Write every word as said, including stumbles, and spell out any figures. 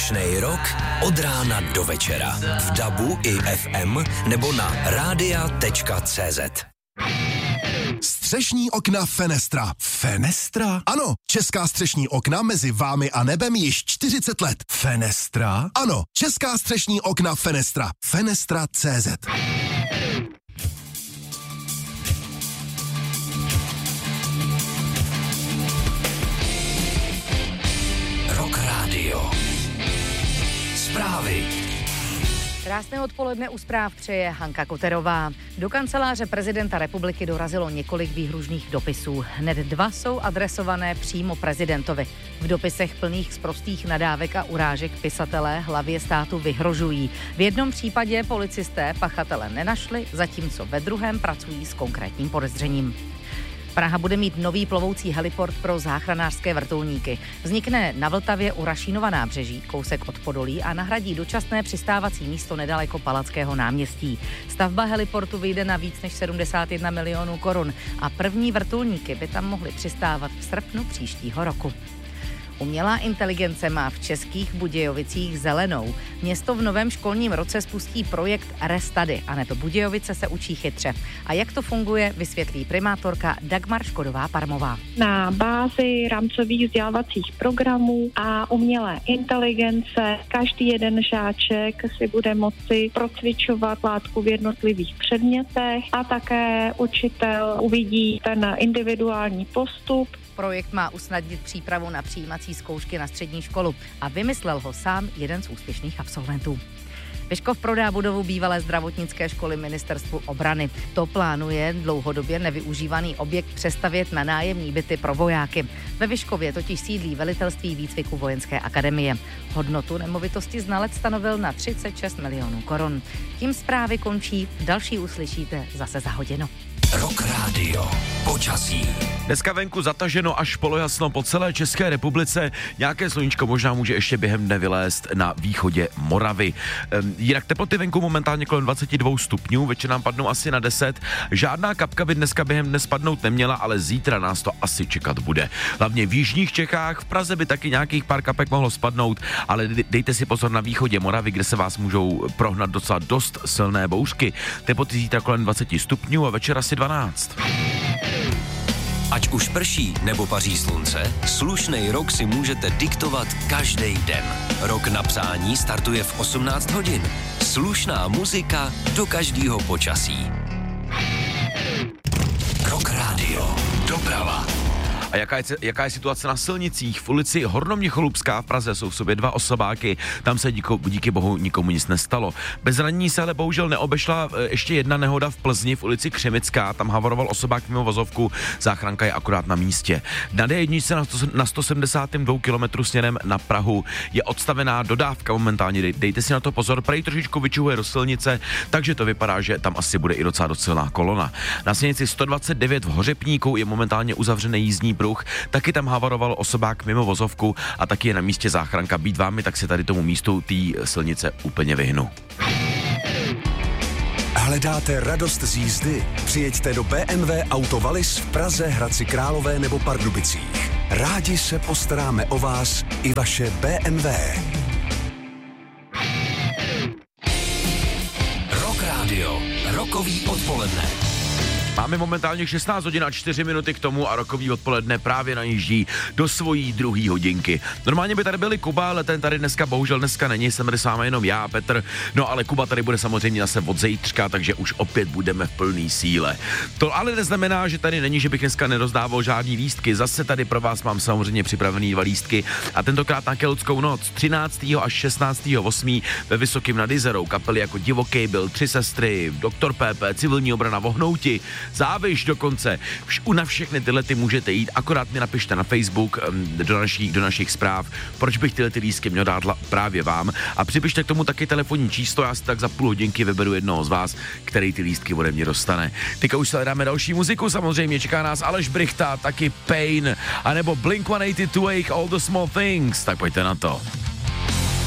Slušnej rok od rána do večera. V dabu i ef em nebo na rádia tečka cé zet. Střešní okna Fenestra. Fenestra? Ano, česká střešní okna mezi vámi a nebem již čtyřicet let. Fenestra? Ano, česká střešní okna Fenestra. Fenestra tečka cé zet. Rock Radio. Zprávy. Krásné odpoledne u zpráv přeje Hanka Koterová. Do kanceláře prezidenta republiky dorazilo několik výhružných dopisů. Hned dva jsou adresované přímo prezidentovi. V dopisech plných sprostých nadávek a urážek pisatelé hlavě státu vyhrožují. V jednom případě policisté pachatele nenašli, zatímco ve druhém pracují s konkrétním podezřením. Praha bude mít nový plovoucí heliport pro záchranářské vrtulníky. Vznikne na Vltavě u Rašínova nábřeží, kousek od Podolí, a nahradí dočasné přistávací místo nedaleko Palackého náměstí. Stavba heliportu vyjde na víc než sedmdesát jedna milionů korun a první vrtulníky by tam mohly přistávat v srpnu příštího roku. Umělá inteligence má v Českých Budějovicích zelenou. Město v novém školním roce spustí projekt Restudy a neb Budějovice se učí chytře. A jak to funguje, vysvětlí primátorka Dagmar Škodová-Parmová. Na bázi rámcových vzdělávacích programů a umělé inteligence každý jeden žáček si bude moci procvičovat látku v jednotlivých předmětech a také učitel uvidí ten individuální postup. Projekt má usnadnit přípravu na přijímací zkoušky na střední školu a vymyslel ho sám jeden z úspěšných absolventů. Vyškov prodá budovu bývalé zdravotnické školy Ministerstvu obrany. To plánuje dlouhodobě nevyužívaný objekt přestavět na nájemní byty pro vojáky. Ve Vyškově totiž sídlí velitelství výcviku vojenské akademie. Hodnotu nemovitosti znalec stanovil na třicet šest milionů korun. Tím zprávy končí, další uslyšíte zase za hodinu. Rock Radio. Počasí. Dneska venku zataženo až polojasno po celé České republice. Nějaké sluníčko možná může ještě během dne vylézt na východě Moravy. Ehm, jinak teploty venku momentálně kolem dvacet dva stupňů, večer nám padnou asi na deset. Žádná kapka by dneska během dne spadnout neměla, ale zítra nás to asi čekat bude. Hlavně v jižních Čechách, v Praze by taky nějakých pár kapek mohlo spadnout, ale dejte si pozor na východě Moravy, kde se vás můžou prohnat docela dost silné bouřky. Teploty zítra kolem dvacet stupňů a večer asi dvanáct. Ať už prší nebo paří slunce, slušnej rok si můžete diktovat každý den. Rok na přání startuje v osmnáct hodin. Slušná muzika do každého počasí. Rock Radio. Doprava. A jaká je, jaká je situace na silnicích? V ulici Hornoměcholupská v Praze jsou v sobě dva osobáky, tam se díko, díky bohu nikomu nic nestalo. Bez zranění se ale bohužel neobešla ještě jedna nehoda v Plzni v ulici Křemická, tam havaroval osobák mimo vozovku, záchranka je akorát na místě. Na dé jedna na sto sedmdesát dva kilometrů směrem na Prahu je odstavená dodávka momentálně, Dej, dejte si na to pozor, prej trošičku vyčuhuje do silnice, takže to vypadá, že tam asi bude i docela docela kolona. Na silnici sto dvacet devět v Hořepníku je momentálně uzavřený jízdní pruh, taky tam havaroval osobák mimo vozovku a taky je na místě záchranka. Být vámi, tak se tady tomu místu té silnice úplně vyhnu. Hledáte radost z jízdy? Přijeďte do bé em vé Auto Wallis v Praze, Hradci Králové nebo Pardubicích. Rádi se postaráme o vás i vaše bé em vé. Rock Radio. Rokový odpoledne. Máme momentálně šestnáct hodin a čtyři minuty k tomu a rokový odpoledne právě najíždí do svojí druhé hodinky. Normálně by tady byli Kuba, ale ten tady dneska bohužel dneska není, jsem tady s vámi jenom já, Petr. No ale Kuba tady bude samozřejmě zase od zítřka, takže už opět budeme v plný síle. To ale neznamená, že tady není, že bych dneska nerozdával žádný lístky. Zase tady pro vás mám samozřejmě připravený dva lístky a tentokrát na Keltskou noc třináctého až šestnáctého osmého ve Vysokým nad Jizerou. Kapely jako Divoký byl, Tři sestry, Doktor P P, Civilní obrana, Vohnouti, Záviš dokonce. Vš- na všechny tyhle ty můžete jít, akorát mi napište na Facebook do našich, do našich zpráv, proč bych tyhle ty lístky měl dát právě vám a připište k tomu taky telefonní číslo, já si tak za půl hodinky vyberu jednoho z vás, který ty lístky ode mě dostane. Teďka už se dáme další muziku, samozřejmě čeká nás Aleš Brychta, taky Pain, anebo Blink sto osmdesát dva, All the Small Things, tak pojďte na to.